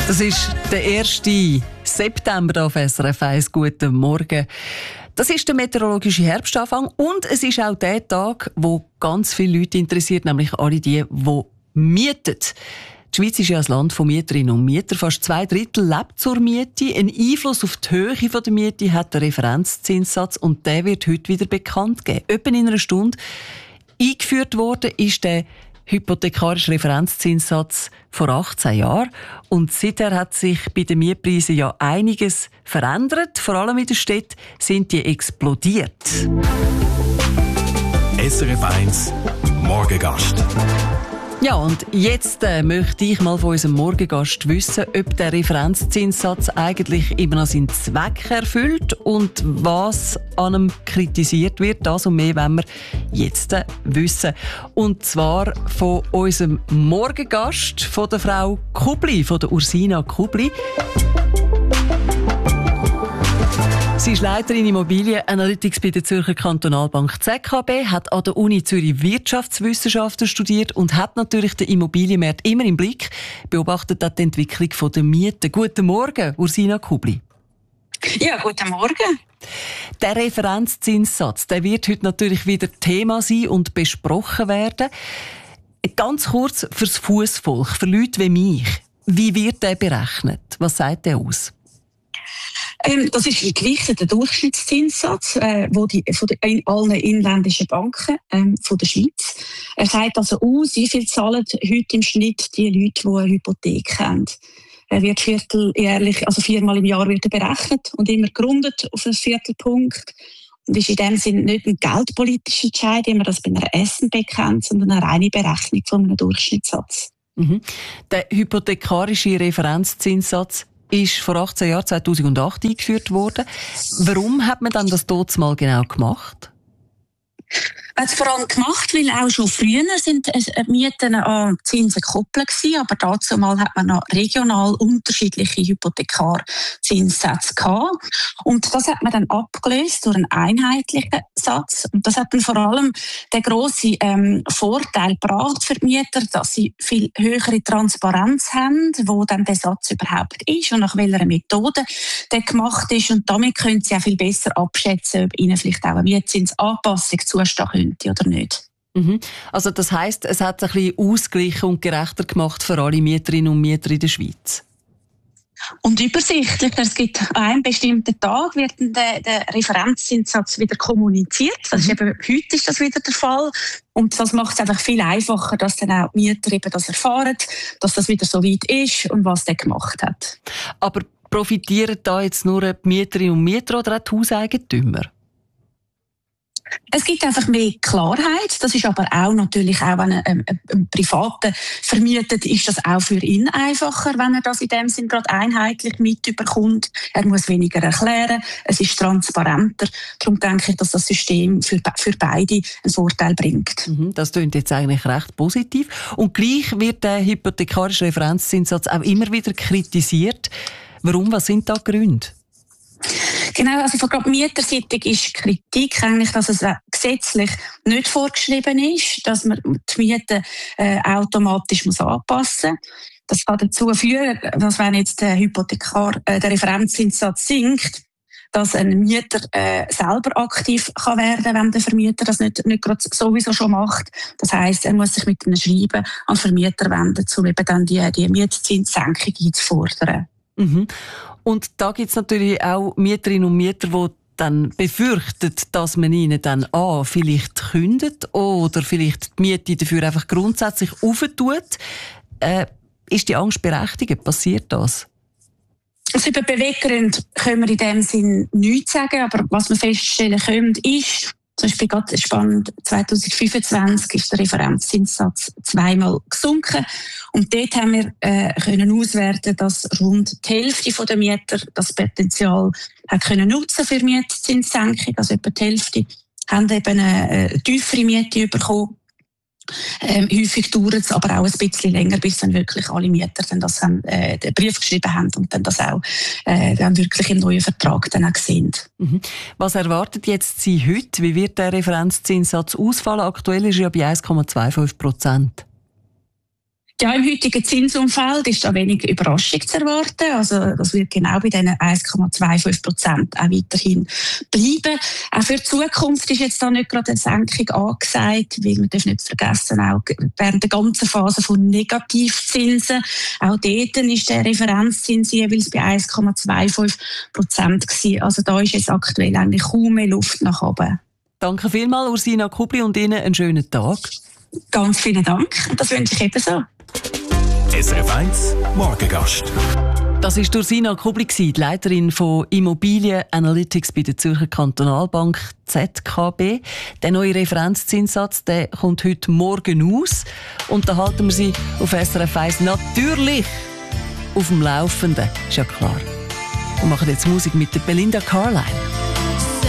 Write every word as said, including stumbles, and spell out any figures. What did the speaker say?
Das ist der erste September auf S R F eins. Guten Morgen. Das ist der meteorologische Herbstanfang und es ist auch der Tag, wo ganz viele Leute interessiert, nämlich alle die, die mieten. Die Schweiz ist ja ein Land von Mieterinnen und Mietern. Fast zwei Drittel lebt zur Miete. Ein Einfluss auf die Höhe der Miete hat der Referenzzinssatz und der wird heute wieder bekannt gegeben. Etwa in einer Stunde. Eingeführt worden ist der hypothekarische Referenzzinssatz vor achtzehn Jahren. Und seither hat sich bei den Mietpreisen ja einiges verändert. Vor allem in der Stadt sind die explodiert. S R F eins Morgengast. Ja, und jetzt äh, möchte ich mal von unserem Morgengast wissen, ob der Referenzzinssatz eigentlich immer noch seinen Zweck erfüllt und was an ihm kritisiert wird. Das und mehr wollen wir jetzt äh, wissen. Und zwar von unserem Morgengast, von der Frau Kubli, von der Ursina Kubli. Sie ist Leiterin Immobilien-Analytics bei der Zürcher Kantonalbank Z K B, hat an der Uni Zürich Wirtschaftswissenschaften studiert und hat natürlich den Immobilienmarkt immer im Blick, beobachtet auch die Entwicklung der Mieten. Guten Morgen, Ursina Kubli. Ja, guten Morgen. Der Referenzzinssatz, der wird heute natürlich wieder Thema sein und besprochen werden. Ganz kurz fürs Fussvolk, für Leute wie mich. Wie wird der berechnet? Was sagt der aus? Ähm, das ist ein gewichteter Durchschnittszinssatz, äh, wo die, von den, in allen inländischen Banken ähm, von der Schweiz. Er sagt also aus, wie viel zahlen heute im Schnitt die Leute, die eine Hypothek haben. Er wird vierteljährlich, also viermal im Jahr wird er berechnet und immer gerundet auf einen Viertelpunkt. Und ist in dem Sinne nicht ein geldpolitischer Entscheid, wie man das bei einer S N B kennt, sondern eine reine Berechnung von einem Durchschnittssatz. Mhm. Der hypothekarische Referenzzinssatz ist vor achtzehn Jahren, zweitausendacht, eingeführt worden. Warum hat man dann das dort mal genau gemacht? Man hat es vor allem gemacht, weil auch schon früher sind Mieten an Zinsen gekoppelt gewesen, aber dazu mal hat man noch regional unterschiedliche Hypothekarzinssätze gehabt. Und das hat man dann abgelöst durch einen einheitlichen Satz. Und das hat dann vor allem den grossen ähm, Vorteil gebracht für die Mieter, dass sie viel höhere Transparenz haben, wo dann der Satz überhaupt ist und nach welcher Methode der gemacht ist. Und damit können sie auch viel besser abschätzen, ob ihnen vielleicht auch eine Mietzinsanpassung zustehen könnte oder nicht. Mhm. Also das heisst, es hat es ein bisschen ausgeglichen und gerechter gemacht für alle Mieterinnen und Mieter in der Schweiz. Und übersichtlich. Es gibt an einem bestimmten Tag wird der, der Referenzzinssatz wieder kommuniziert. Das ist eben, heute ist das wieder der Fall. Und das macht es einfach viel einfacher, dass dann auch die Mieter eben das erfahren, dass das wieder so weit ist und was der gemacht hat. Aber profitieren da jetzt nur die Mieterinnen und Mieter oder auch die Hauseigentümer? Es gibt einfach mehr Klarheit. Das ist aber auch natürlich, auch wenn ein, ein, ein Privater vermietet, ist das auch für ihn einfacher, wenn er das in dem Sinn gerade einheitlich mitbekommt. Er muss weniger erklären, es ist transparenter. Darum denke ich, dass das System für, für beide einen Vorteil bringt. Das klingt jetzt eigentlich recht positiv. Und gleich wird der hypothekarische Referenzzinssatz auch immer wieder kritisiert. Warum? Was sind da die Gründe? Genau, also von gerade Mieterseite ist Kritik eigentlich, dass es gesetzlich nicht vorgeschrieben ist, dass man die Miete äh, automatisch muss anpassen muss. Das kann dazu führen, dass wenn jetzt der Hypothekar, äh, der Referenzzinssatz sinkt, dass ein Mieter äh, selber aktiv kann werden, wenn der Vermieter das nicht, nicht gerade sowieso schon macht. Das heisst, er muss sich mit einem Schreiben an den Vermieter wenden, um eben dann die, die Mietzinssenkung einzufordern. Mhm. Und da gibt es natürlich auch Mieterinnen und Mieter, die dann befürchten, dass man ihnen dann A, vielleicht kündet oder vielleicht die Miete dafür einfach grundsätzlich aufentut. Äh, ist die Angst berechtigt? Passiert das? Also über Beweggründe können wir in dem Sinn nichts sagen, aber was wir feststellen können, ist, zum Beispiel gerade spannend, zweitausendfünfundzwanzig ist der Referenzzinssatz zweimal gesunken. Und dort haben wir äh, können auswerten, dass rund die Hälfte der Mieter das Potenzial hat können nutzen für Mietzinssenkung. Also etwa die Hälfte haben eben eine, eine tiefere Miete bekommen. Ähm, häufig dauert es aber auch ein bisschen länger, bis dann wirklich alle Mieter dann das haben, äh, den Brief geschrieben haben und dann das auch äh, dann wirklich im neuen Vertrag dann auch sehen. Mhm. Was erwartet jetzt Sie heute? Wie wird der Referenzzinssatz ausfallen? Aktuell ist er ja bei eins Komma fünfundzwanzig Prozent. Ja, im heutigen Zinsumfeld ist da wenig Überraschung zu erwarten. Also das wird genau bei diesen eins Komma fünfundzwanzig Prozent auch weiterhin bleiben. Auch für die Zukunft ist jetzt da nicht gerade eine Senkung angesagt, weil man darf nicht vergessen, auch während der ganzen Phase von Negativzinsen, auch dort ist der Referenzzins jeweils bei eins Komma fünfundzwanzig Prozent gewesen. Also da ist jetzt aktuell eigentlich kaum mehr Luft nach oben. Danke vielmals, Ursina Kubli, und Ihnen einen schönen Tag. Ganz vielen Dank. Das wünsche ich ebenso. S R F eins Morgengast. Das war Ursina Kubli, die Leiterin von Immobilien Analytics bei der Zürcher Kantonalbank Z K B. Der neue Referenzzinssatz der kommt heute Morgen aus. Und da halten wir Sie auf S R F eins natürlich auf dem Laufenden, ist ja klar. Wir machen jetzt Musik mit der Belinda Carlisle.